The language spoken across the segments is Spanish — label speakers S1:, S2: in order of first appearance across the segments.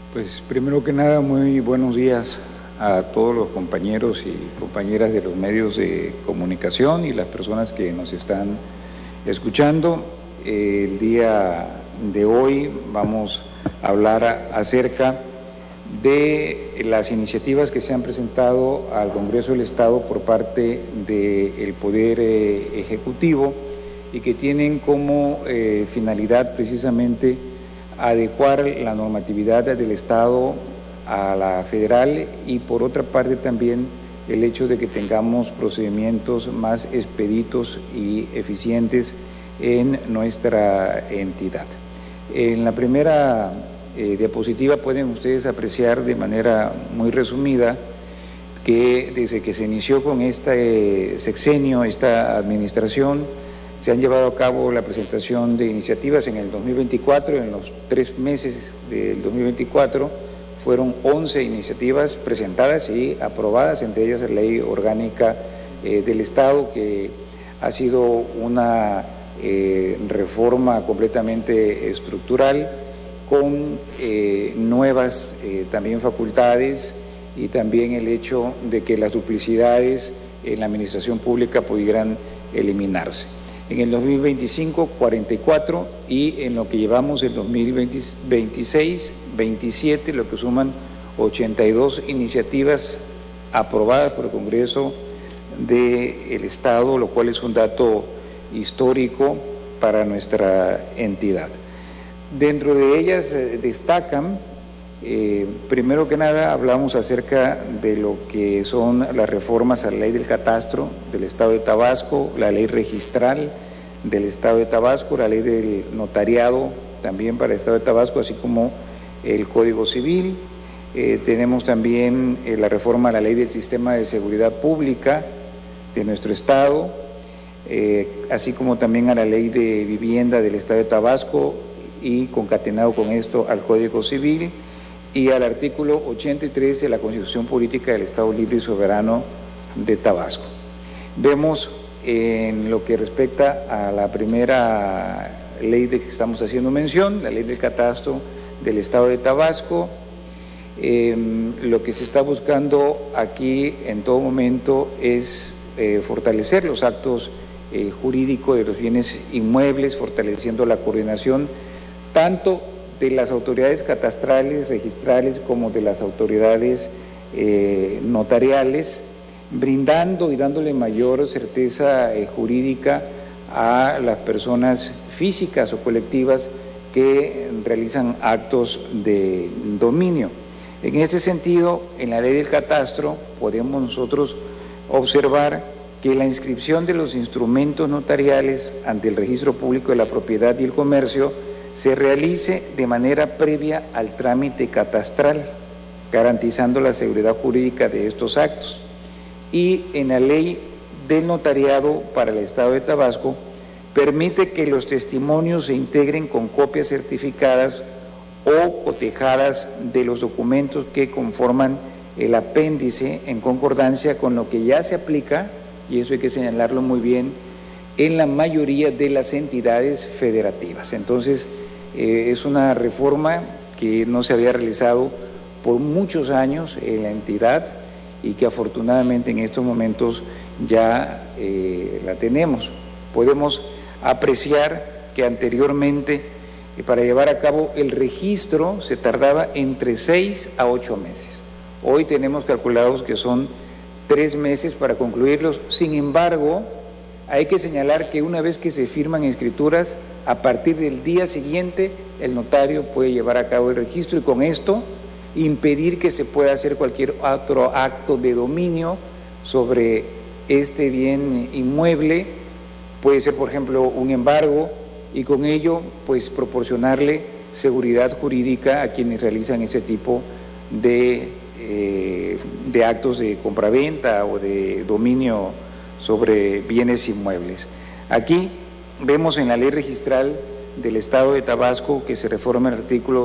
S1: Pues primero que nada, muy buenos días a todos los compañeros y compañeras de los medios de comunicación y las personas que nos están escuchando. El día de hoy vamos a hablar acerca de las iniciativas que se han presentado al Congreso del Estado por parte del Poder Ejecutivo y que tienen como finalidad precisamente adecuar la normatividad del Estado a la federal y por otra parte también el hecho de que tengamos procedimientos más expeditos y eficientes en nuestra entidad. En la primera diapositiva pueden ustedes apreciar de manera muy resumida que desde que se inició con este sexenio, esta administración, se han llevado a cabo la presentación de iniciativas en el 2024, en los 3 meses del 2024 fueron 11 iniciativas presentadas y aprobadas, entre ellas la Ley Orgánica del Estado, que ha sido una reforma completamente estructural con nuevas también facultades y también el hecho de que las duplicidades en la administración pública pudieran eliminarse. En el 2025, 44 y en lo que llevamos el 2026, 27, lo que suman 82 iniciativas aprobadas por el Congreso del Estado, lo cual es un dato histórico para nuestra entidad. Dentro de ellas destacan, primero que nada, hablamos acerca de lo que son las reformas a la ley del catastro del Estado de Tabasco, la ley registral del Estado de Tabasco, la ley del notariado también para el Estado de Tabasco, así como el Código Civil. Tenemos también la reforma a la ley del Sistema de Seguridad Pública de nuestro Estado, así como también a la ley de vivienda del Estado de Tabasco y concatenado con esto al Código Civil y al artículo 83 de la Constitución Política del Estado Libre y Soberano de Tabasco. Vemos en lo que respecta a la primera ley de que estamos haciendo mención, la ley del catastro del Estado de Tabasco, lo que se está buscando aquí en todo momento es fortalecer los actos jurídicos de los bienes inmuebles, fortaleciendo la coordinación tanto de las autoridades catastrales, registrales, como de las autoridades notariales, brindando y dándole mayor certeza jurídica a las personas físicas o colectivas que realizan actos de dominio. En este sentido, en la ley del catastro podemos nosotros observar que la inscripción de los instrumentos notariales ante el Registro Público de la Propiedad y el Comercio se realice de manera previa al trámite catastral, garantizando la seguridad jurídica de estos actos. Y en la ley del notariado para el Estado de Tabasco permite que los testimonios se integren con copias certificadas o cotejadas de los documentos que conforman el apéndice en concordancia con lo que ya se aplica, y eso hay que señalarlo muy bien, en la mayoría de las entidades federativas. Entonces, es una reforma que no se había realizado por muchos años en la entidad y que afortunadamente en estos momentos ya la tenemos. Podemos apreciar que anteriormente para llevar a cabo el registro se tardaba entre 6 a 8 meses. Hoy tenemos calculados que son 3 meses para concluirlos. Sin embargo, hay que señalar que una vez que se firman escrituras, a partir del día siguiente el notario puede llevar a cabo el registro y con esto impedir que se pueda hacer cualquier otro acto de dominio sobre este bien inmueble. Puede ser, por ejemplo, un embargo y con ello pues proporcionarle seguridad jurídica a quienes realizan ese tipo de actos de compraventa o de dominio sobre bienes inmuebles. Aquí vemos en la ley registral del Estado de Tabasco que se reforma el artículo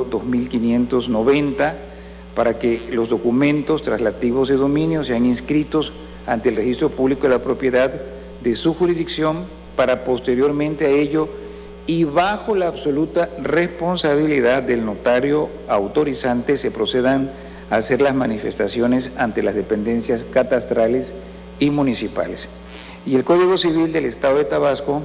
S1: 2590 para que los documentos traslativos de dominio sean inscritos ante el Registro Público de la Propiedad de su jurisdicción para posteriormente a ello y bajo la absoluta responsabilidad del notario autorizante se procedan a hacer las manifestaciones ante las dependencias catastrales y municipales. Y el Código Civil del Estado de Tabasco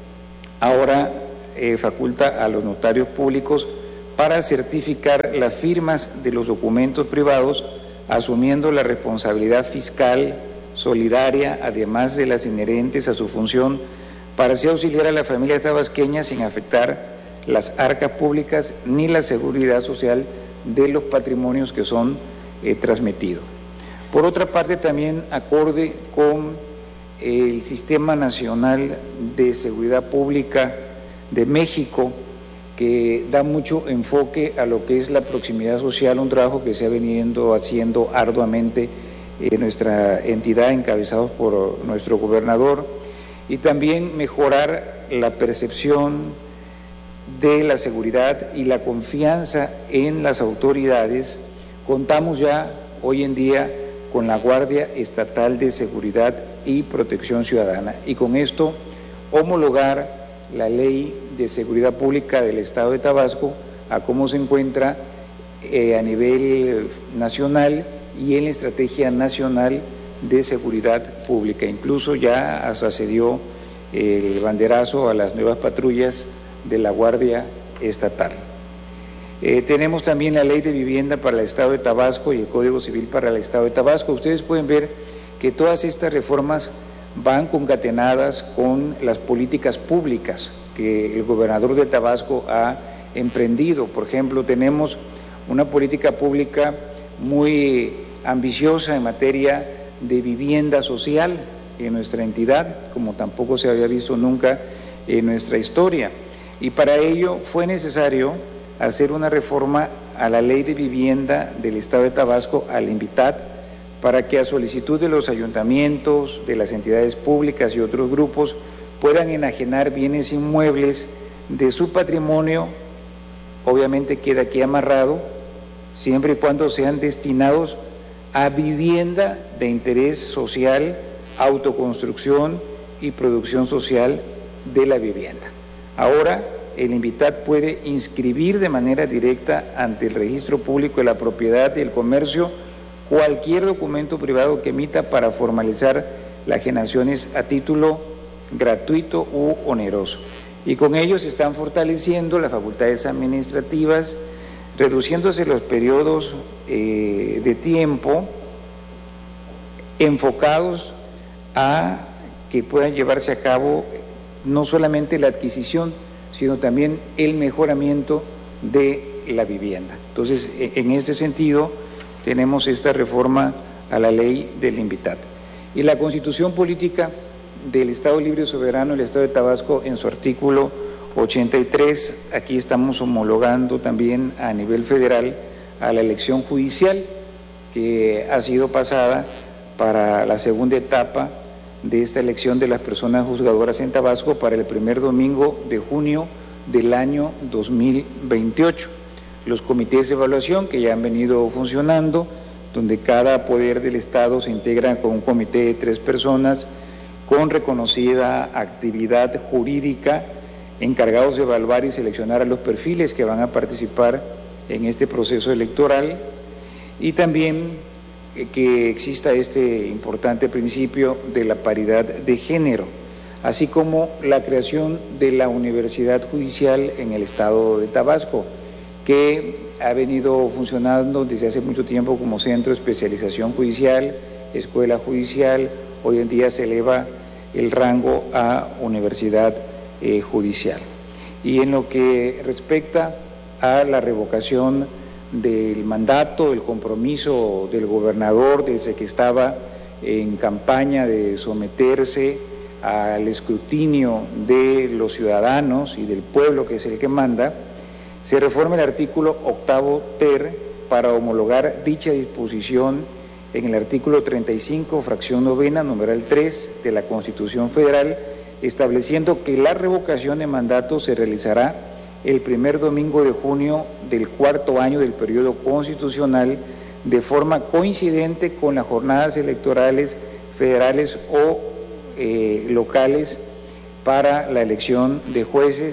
S1: ahora faculta a los notarios públicos para certificar las firmas de los documentos privados, asumiendo la responsabilidad fiscal solidaria, además de las inherentes a su función, para así auxiliar a la familia tabasqueña sin afectar las arcas públicas ni la seguridad social de los patrimonios que son transmitidos. Por otra parte, también acorde con el Sistema Nacional de Seguridad Pública de México, que da mucho enfoque a lo que es la proximidad social, un trabajo que se ha venido haciendo arduamente en nuestra entidad, encabezados por nuestro gobernador, y también mejorar la percepción de la seguridad y la confianza en las autoridades. Contamos ya hoy en día con la Guardia Estatal de Seguridad y Protección Ciudadana, y con esto homologar la Ley de Seguridad Pública del Estado de Tabasco a cómo se encuentra a nivel nacional y en la Estrategia Nacional de Seguridad Pública. Incluso ya hasta se dio el banderazo a las nuevas patrullas de la Guardia Estatal. Tenemos también la Ley de Vivienda para el Estado de Tabasco y el Código Civil para el Estado de Tabasco. Ustedes pueden ver que todas estas reformas van concatenadas con las políticas públicas que el gobernador de Tabasco ha emprendido. Por ejemplo, tenemos una política pública muy ambiciosa en materia de vivienda social en nuestra entidad, como tampoco se había visto nunca en nuestra historia. Y para ello fue necesario hacer una reforma a la Ley de Vivienda del Estado de Tabasco, al INVITAT, para que a solicitud de los ayuntamientos, de las entidades públicas y otros grupos puedan enajenar bienes inmuebles de su patrimonio. Obviamente queda aquí amarrado, siempre y cuando sean destinados a vivienda de interés social, autoconstrucción y producción social de la vivienda. Ahora el INVITAT puede inscribir de manera directa ante el Registro Público de la Propiedad y el Comercio cualquier documento privado que emita para formalizar las ajenaciones a título gratuito u oneroso. Y con ello se están fortaleciendo las facultades administrativas, reduciéndose los periodos de tiempo enfocados a que puedan llevarse a cabo no solamente la adquisición, sino también el mejoramiento de la vivienda. Entonces, en este sentido, tenemos esta reforma a la ley del INVITAT. Y la Constitución Política del Estado Libre y Soberano del Estado de Tabasco, en su artículo 83, aquí estamos homologando también a nivel federal a la elección judicial, que ha sido pasada para la segunda etapa de esta elección de las personas juzgadoras en Tabasco para el primer domingo de junio del año 2028. Los comités de evaluación que ya han venido funcionando, donde cada poder del Estado se integra con un comité de 3 personas con reconocida actividad jurídica, encargados de evaluar y seleccionar a los perfiles que van a participar en este proceso electoral, y también que exista este importante principio de la paridad de género, así como la creación de la Universidad Judicial en el Estado de Tabasco, que ha venido funcionando desde hace mucho tiempo como centro de especialización judicial, escuela judicial. Hoy en día se eleva el rango a universidad judicial. Y en lo que respecta a la revocación del mandato, el compromiso del gobernador desde que estaba en campaña de someterse al escrutinio de los ciudadanos y del pueblo, que es el que manda, se reforma el artículo 8º ter para homologar dicha disposición en el artículo 35, fracción novena, numeral 3 de la Constitución Federal, estableciendo que la revocación de mandato se realizará el primer domingo de junio del 4º año del periodo constitucional, de forma coincidente con las jornadas electorales federales o locales para la elección de jueces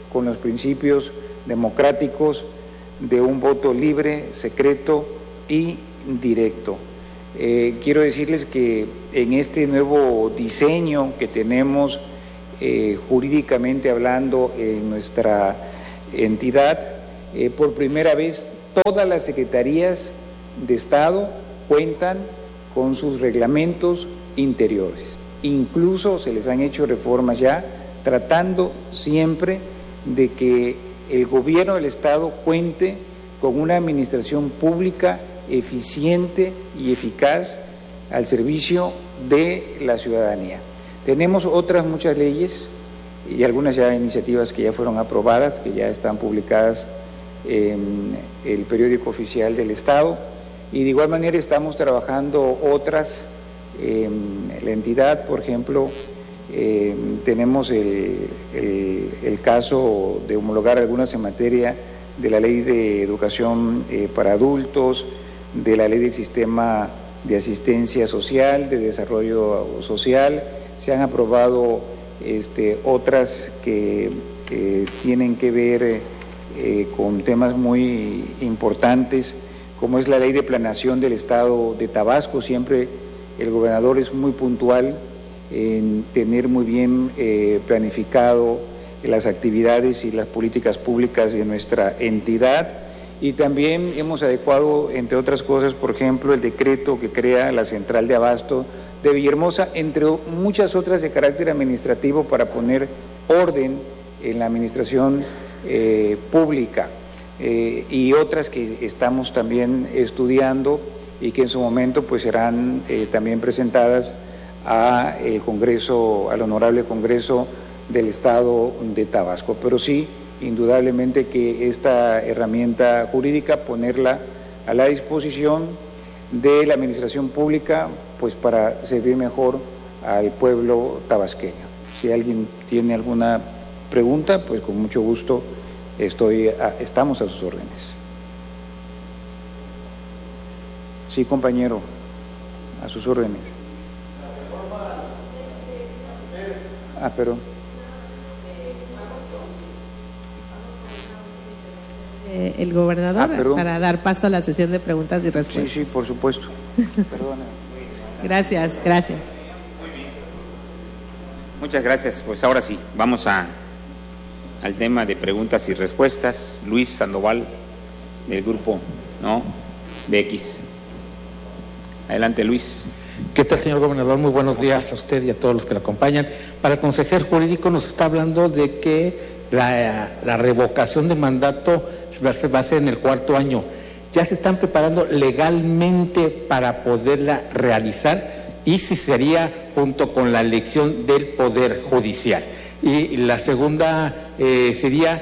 S1: con los principios democráticos de un voto libre, secreto y directo. Quiero decirles que en este nuevo diseño que tenemos jurídicamente hablando en nuestra entidad, por primera vez todas las secretarías de Estado cuentan con sus reglamentos interiores. Incluso se les han hecho reformas ya, tratando siempre de que el gobierno del Estado cuente con una administración pública eficiente y eficaz al servicio de la ciudadanía. Tenemos otras muchas leyes y algunas ya iniciativas que ya fueron aprobadas, que ya están publicadas en el periódico oficial del Estado, y de igual manera estamos trabajando otras en la entidad. Por ejemplo, tenemos el caso de homologar algunas en materia de la Ley de Educación para Adultos, de la Ley del Sistema de Asistencia Social, de Desarrollo Social. Se han aprobado otras que tienen que ver con temas muy importantes, como es la Ley de Planeación del Estado de Tabasco. Siempre el gobernador es muy puntual en tener muy bien planificado las actividades y las políticas públicas de nuestra entidad, y también hemos adecuado, entre otras cosas, por ejemplo, el decreto que crea la Central de Abasto de Villahermosa, entre muchas otras de carácter administrativo, para poner orden en la administración pública, y otras que estamos también estudiando y que en su momento pues serán también presentadas a el Congreso, al Honorable Congreso del Estado de Tabasco. Pero sí, indudablemente que esta herramienta jurídica, ponerla a la disposición de la administración pública, pues para servir mejor al pueblo tabasqueño. Si alguien tiene alguna pregunta, pues con mucho gusto estamos a sus órdenes. Sí, compañero, a sus órdenes. Perdón.
S2: El gobernador, para dar paso a la sesión de preguntas y respuestas.
S1: Sí, por supuesto. Perdona.
S2: Gracias.
S3: Muy bien. Muchas gracias. Pues ahora sí, vamos al tema de preguntas y respuestas. Luis Sandoval, del grupo BX. Adelante, Luis.
S4: ¿Qué tal, señor gobernador? Muy buenos días a usted y a todos los que lo acompañan. Para el consejero jurídico nos está hablando de que la revocación de mandato va a ser en el 4º año. ¿Ya se están preparando legalmente para poderla realizar? Y si sería junto con la elección del Poder Judicial. Y la segunda sería,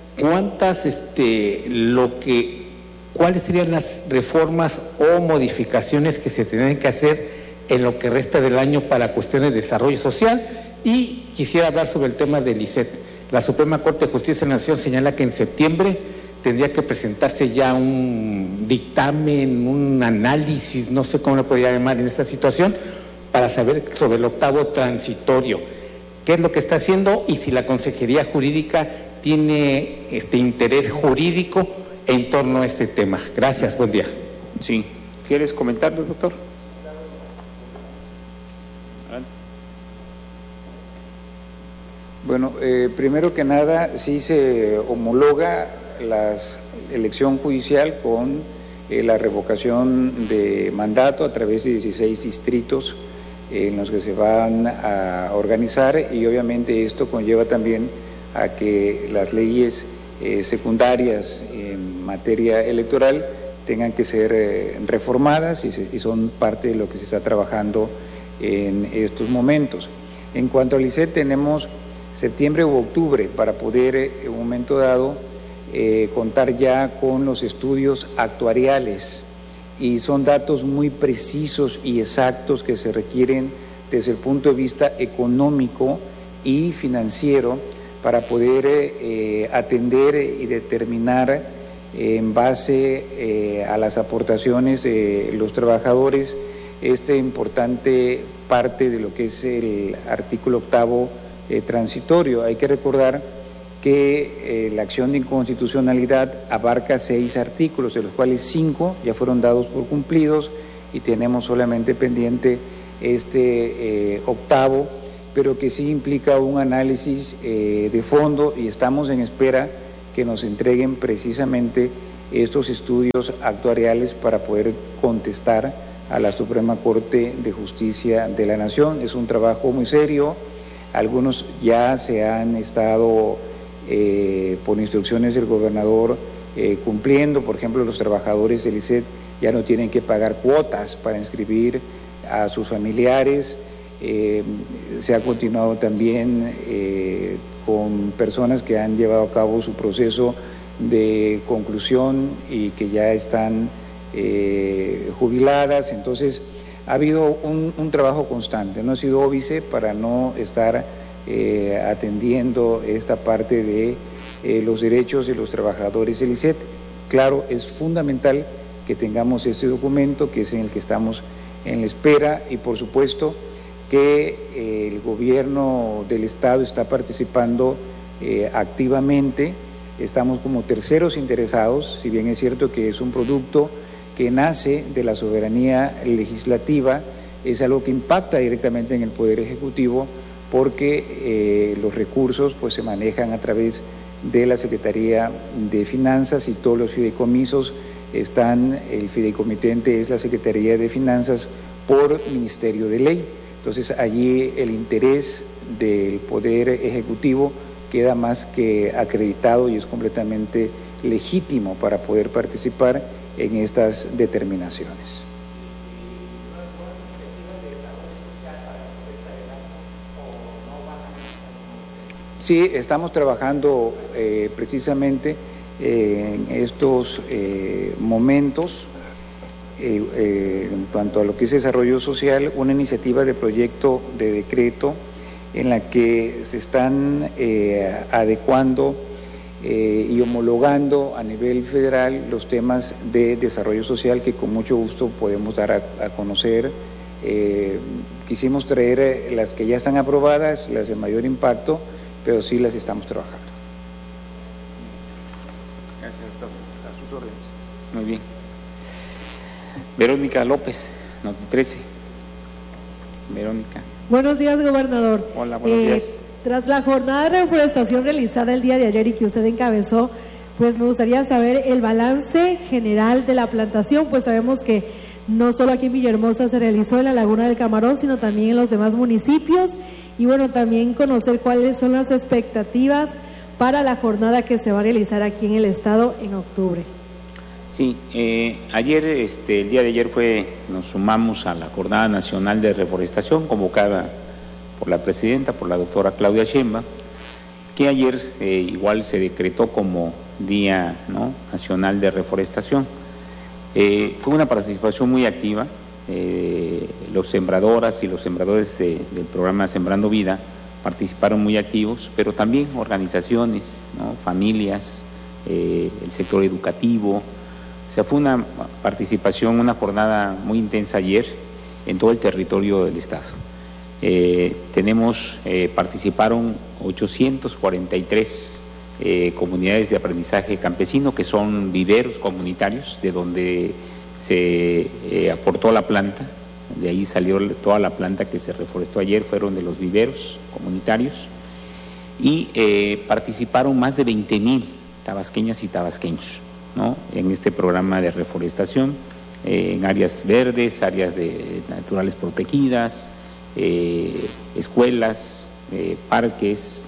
S4: ¿cuáles serían las reformas o modificaciones que se tendrían que hacer en lo que resta del año para cuestiones de desarrollo social? Y quisiera hablar sobre el tema del ICET. La Suprema Corte de Justicia de la Nación señala que en septiembre tendría que presentarse ya un dictamen, un análisis, no sé cómo lo podría llamar en esta situación, para saber sobre el 8º transitorio. ¿Qué es lo que está haciendo? Y si la Consejería Jurídica tiene interés jurídico en torno a este tema. Gracias, buen día.
S3: Sí. ¿Quieres comentarlo, doctor?
S1: Bueno, primero que nada, sí se homologa la elección judicial con la revocación de mandato a través de 16 distritos en los que se van a organizar, y obviamente esto conlleva también a que las leyes secundarias en materia electoral tengan que ser reformadas, y son parte de lo que se está trabajando en estos momentos. En cuanto al ICET, tenemos septiembre u octubre para poder en un momento dado contar ya con los estudios actuariales, y son datos muy precisos y exactos que se requieren desde el punto de vista económico y financiero para poder atender y determinar en base a las aportaciones de los trabajadores esta importante parte de lo que es el artículo 8º transitorio. Hay que recordar que la acción de inconstitucionalidad abarca 6 artículos, de los cuales 5 ya fueron dados por cumplidos y tenemos solamente pendiente este octavo, pero que sí implica un análisis de fondo, y estamos en espera que nos entreguen precisamente estos estudios actuariales para poder contestar a la Suprema Corte de Justicia de la Nación. Es un trabajo muy serio, algunos ya se han estado por instrucciones del gobernador cumpliendo. Por ejemplo, los trabajadores del ICET ya no tienen que pagar cuotas para inscribir a sus familiares. Se ha continuado también con personas que han llevado a cabo su proceso de conclusión y que ya están jubiladas. Entonces ha habido un trabajo constante, no ha sido óbice para no estar atendiendo esta parte de los derechos de los trabajadores del ICET. Claro, es fundamental que tengamos este documento, que es en el que estamos en la espera, y por supuesto que el gobierno del Estado está participando activamente. Estamos como terceros interesados, si bien es cierto que es un producto que nace de la soberanía legislativa, es algo que impacta directamente en el Poder Ejecutivo, porque los recursos pues se manejan a través de la Secretaría de Finanzas, y todos los fideicomisos están, el fideicomitente es la Secretaría de Finanzas por Ministerio de Ley. Entonces allí el interés del Poder Ejecutivo queda más que acreditado y es completamente legítimo para poder participar en estas determinaciones. Sí, estamos trabajando precisamente en estos momentos en cuanto a lo que es desarrollo social, una iniciativa de proyecto de decreto en la que se están adecuando y homologando a nivel federal los temas de desarrollo social que con mucho gusto podemos dar a conocer. Quisimos traer las que ya están aprobadas, las de mayor impacto, pero sí las estamos trabajando.
S3: Gracias, doctor. A sus órdenes. Muy bien. Verónica López, Noti 13. Verónica.
S5: Buenos días, gobernador.
S3: Hola, buenos días.
S5: Tras la jornada de reforestación realizada el día de ayer y que usted encabezó, pues me gustaría saber el balance general de la plantación, pues sabemos que no solo aquí en Villahermosa se realizó en la Laguna del Camarón, sino también en los demás municipios, y bueno, también conocer cuáles son las expectativas para la jornada que se va a realizar aquí en el estado en octubre.
S3: Sí, ayer, el día de ayer nos sumamos a la Jornada Nacional de Reforestación convocada por la presidenta, por la doctora Claudia Sheinbaum, que ayer igual se decretó como Día, ¿no?, Nacional de Reforestación. Fue una participación muy activa, los sembradoras y los sembradores del programa Sembrando Vida participaron muy activos, pero también organizaciones, ¿no?, familias, el sector educativo. O sea, fue una participación, una jornada muy intensa ayer en todo el territorio del estado. Participaron 843 comunidades de aprendizaje campesino, que son viveros comunitarios, de donde se aportó la planta, de ahí salió toda la planta que se reforestó ayer, fueron de los viveros comunitarios, y participaron más de 20,000 tabasqueñas y tabasqueños, ¿no?, en este programa de reforestación, en áreas verdes, áreas naturales protegidas, escuelas, parques.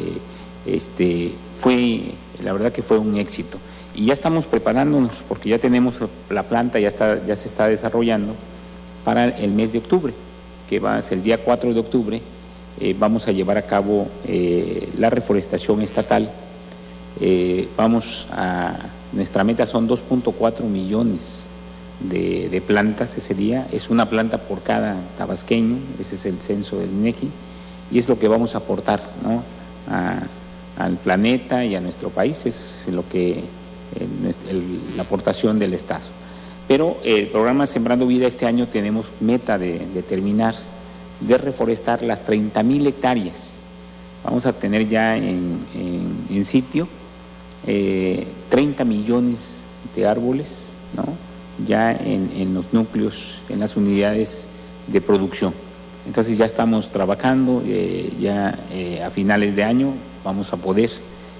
S3: La verdad que fue un éxito, y ya estamos preparándonos porque ya tenemos la planta, ya se está desarrollando para el mes de octubre, que va a ser el día 4 de octubre. Vamos a llevar a cabo la reforestación estatal. Nuestra meta son 2.4 millones de plantas ese día. Es una planta por cada tabasqueño, ese es el censo del INEGI, y es lo que vamos a aportar, ¿no?, al planeta y a nuestro país. Es lo que la aportación del Estado. Pero el programa Sembrando Vida, este año tenemos meta de terminar de reforestar las 30,000 hectáreas. vamos a tener ya en sitio 30 millones de árboles, ¿no? Ya en los núcleos, en las unidades de producción. Entonces ya estamos trabajando, a finales de año vamos a poder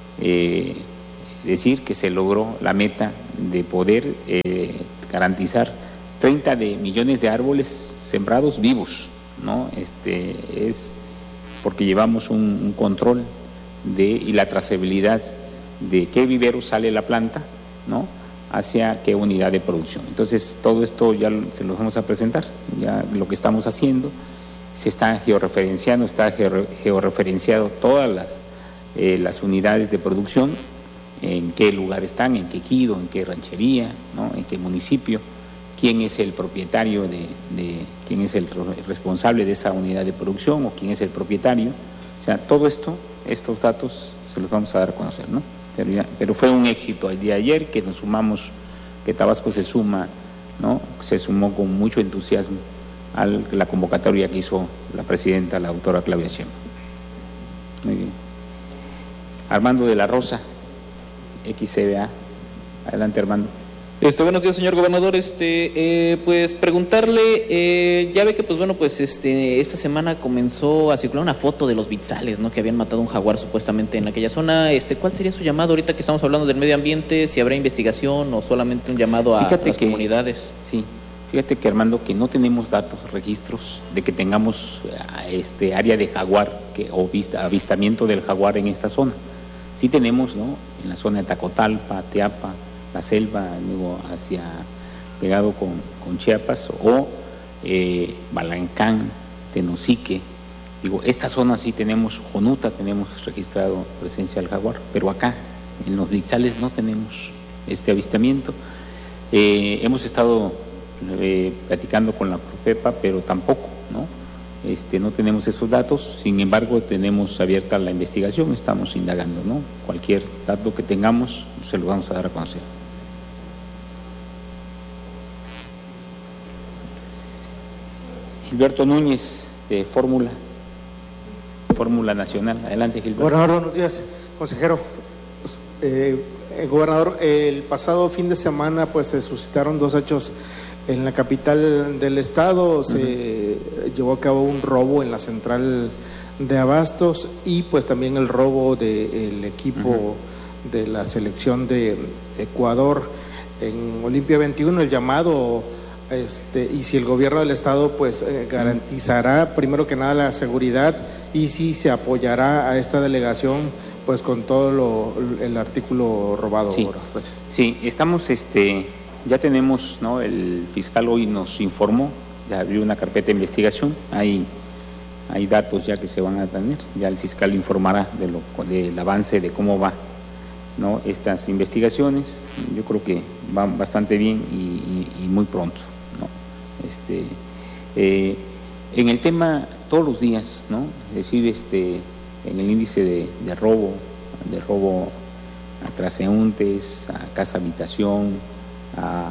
S3: decir que se logró la meta de poder garantizar 30 millones de árboles sembrados vivos, ¿no? Es porque llevamos un control y la trazabilidad de qué vivero sale la planta, ¿no? Hacia qué unidad de producción. Entonces todo esto ya se lo vamos a presentar, ya lo que estamos haciendo, se está georreferenciando, está georreferenciado todas las unidades de producción, en qué lugar están, en qué ejido, en qué ranchería, ¿no? En qué municipio, quién es el propietario quién es el responsable de esa unidad de producción o quién es el propietario. O sea, todo estos datos se los vamos a dar a conocer, ¿no? Pero fue un éxito el día de ayer que nos sumamos, que Tabasco se suma, ¿no? Se sumó con mucho entusiasmo a la convocatoria que hizo la presidenta, la doctora Claudia Sheinbaum. Muy bien. Armando de la Rosa, XCBA. Adelante, Armando.
S6: Buenos días, señor gobernador. Pues preguntarle, ya ve que esta semana comenzó a circular una foto de los Vitzales, ¿no? Que habían matado un jaguar supuestamente en aquella zona. ¿Cuál sería su llamado ahorita que estamos hablando del medio ambiente? ¿Si habrá investigación o solamente un llamado a las comunidades?
S3: Sí, fíjate que, Armando, que no tenemos datos, registros de que tengamos área de jaguar o avistamiento del jaguar en esta zona. Sí tenemos, ¿no? En la zona de Tacotalpa, Teapa, la selva, luego pegado con Chiapas, o Balancán, Tenosique. Digo, esta zona sí tenemos, Jonuta tenemos registrado presencia del jaguar, pero acá, en los Vitzales, no tenemos este avistamiento. Hemos estado platicando con la Profepa, pero tampoco, ¿no? No tenemos esos datos, sin embargo tenemos abierta la investigación, estamos indagando, ¿no? Cualquier dato que tengamos se lo vamos a dar a conocer. Gilberto Núñez, de Fórmula Nacional. Adelante, Gilberto.
S7: Gobernador, buenos días. Consejero, gobernador, el pasado fin de semana pues se suscitaron 2 hechos en la capital del estado. Se llevó a cabo un robo en la central de abastos y pues también el robo del equipo de la selección de Ecuador en Olimpia 21. El llamado, y si el gobierno del estado pues garantizará primero que nada la seguridad y si se apoyará a esta delegación pues con todo el artículo robado.
S3: Sí,
S7: pues.
S3: Sí, estamos ya tenemos, ¿no? El fiscal hoy nos informó, ya abrió una carpeta de investigación, hay datos ya que se van a tener, ya el fiscal informará del avance de cómo va, ¿no? Estas investigaciones. Yo creo que van bastante bien y muy pronto, ¿no? En el tema, todos los días, ¿no? Es decir, en el índice de robo a transeúntes, a casa habitación, a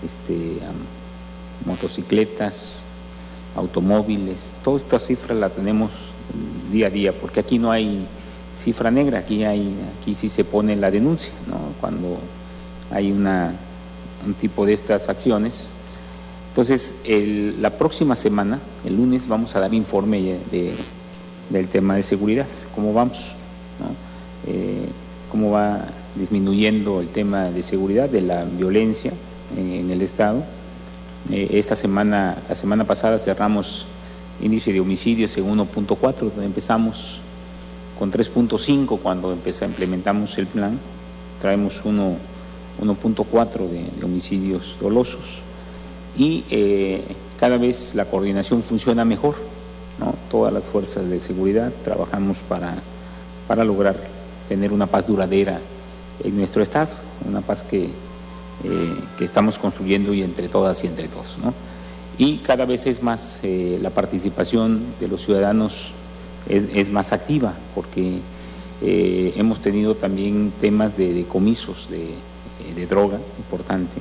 S3: motocicletas, automóviles, todas estas cifras las tenemos día a día, porque aquí no hay cifra negra, aquí sí se pone la denuncia, ¿no? Cuando hay un tipo de estas acciones. Entonces, la próxima semana, el lunes, vamos a dar informe del tema de seguridad, cómo vamos, ¿no? Cómo va disminuyendo el tema de seguridad, de la violencia en el estado. La semana pasada cerramos índice de homicidios en 1.4, donde empezamos con 3.5 cuando implementamos el plan. Traemos 1.4 de homicidios dolosos y cada vez la coordinación funciona mejor, ¿no? Todas las fuerzas de seguridad trabajamos para lograr tener una paz duradera en nuestro estado, una paz que estamos construyendo y entre todas y entre todos, ¿no? Y cada vez es más la participación de los ciudadanos es más activa, porque hemos tenido también temas de decomisos de droga importante,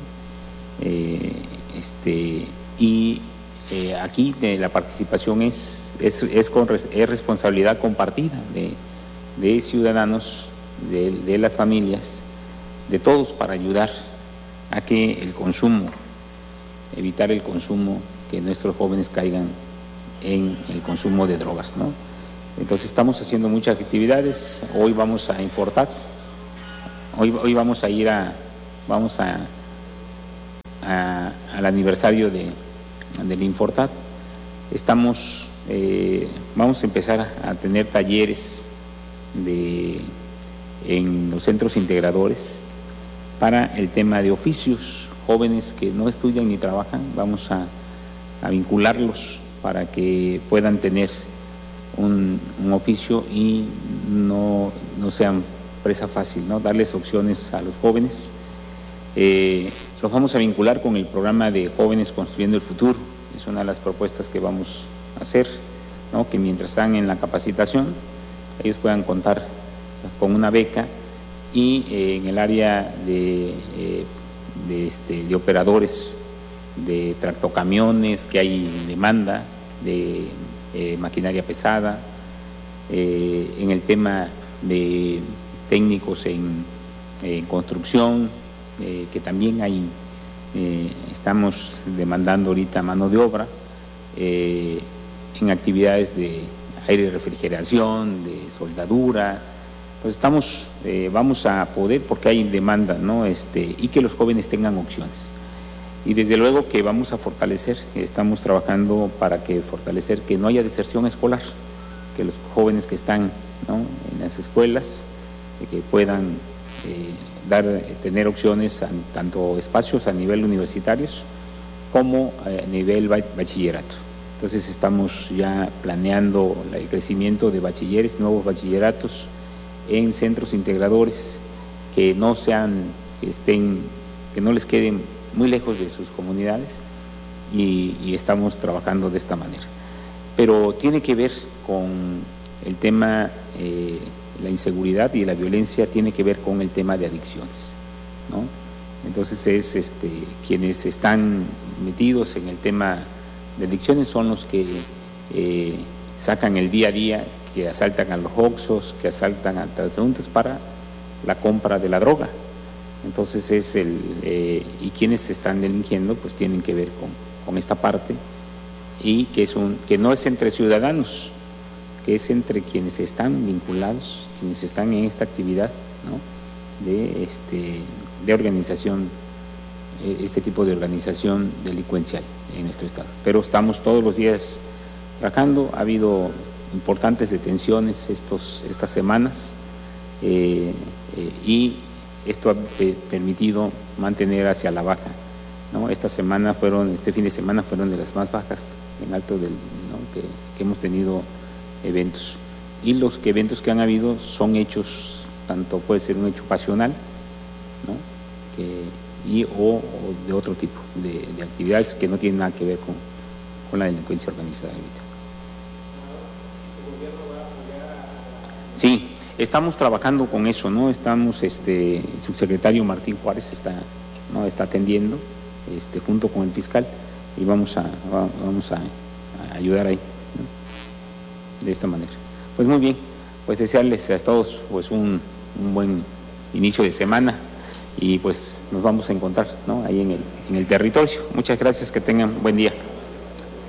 S3: y aquí la participación es responsabilidad compartida de ciudadanos, de las familias, de todos, para ayudar a que el consumo, evitar el consumo, que nuestros jóvenes caigan en el consumo de drogas, ¿no? Entonces estamos haciendo muchas actividades. Hoy vamos a Infortat, hoy vamos a ir al aniversario del Infortat. Vamos a empezar a tener talleres en los centros integradores para el tema de oficios. Jóvenes que no estudian ni trabajan, vamos a vincularlos para que puedan tener un oficio y no sean presa fácil, ¿no? Darles opciones a los jóvenes. Los vamos a vincular con el programa de Jóvenes Construyendo el Futuro. Es una de las propuestas que vamos a hacer, ¿no? Que mientras están en la capacitación, ellos puedan contar con una beca, y en el área de operadores de tractocamiones, que hay demanda de maquinaria pesada, en el tema de técnicos en construcción, que también estamos demandando ahorita mano de obra, en actividades de aire y refrigeración, de soldadura. Pues vamos a poder, porque hay demanda, ¿no? Y que los jóvenes tengan opciones. Y desde luego que vamos a fortalecer, estamos trabajando para fortalecer que no haya deserción escolar, que los jóvenes que están, ¿no?, en las escuelas, que puedan tener opciones, tanto espacios a nivel universitarios como a nivel bachillerato. Entonces estamos ya planeando el crecimiento de bachilleres, nuevos bachilleratos en centros integradores que no les queden muy lejos de sus comunidades, y estamos trabajando de esta manera. Pero tiene que ver con el tema, la inseguridad y la violencia tiene que ver con el tema de adicciones, ¿no? Entonces quienes están metidos en el tema de adicciones son los que sacan el día a día, que asaltan a los oxxos, que asaltan a transeúntes para la compra de la droga. Entonces y quienes están delinquiendo pues tienen que ver con esta parte, y que no es entre ciudadanos, que es entre quienes están vinculados, quienes están en esta actividad, ¿no?, de organización, este tipo de organización delincuencial en nuestro estado. Pero estamos todos los días trabajando. Ha habido importantes detenciones estas semanas, y esto ha permitido mantener hacia la baja, ¿no? Este fin de semana fueron de las más bajas en Alto del, ¿no?, que hemos tenido eventos. Y los eventos que han habido son hechos, tanto puede ser un hecho pasional, ¿no?, o de otro tipo de actividades que no tienen nada que ver con la delincuencia organizada. Sí, estamos trabajando con eso, ¿no? Estamos, el subsecretario Martín Juárez está atendiendo, junto con el fiscal, y vamos a ayudar ahí, ¿no?, de esta manera. Pues muy bien, pues desearles a todos pues un buen inicio de semana, y pues nos vamos a encontrar, ¿no?, ahí en el territorio. Muchas gracias, que tengan buen día.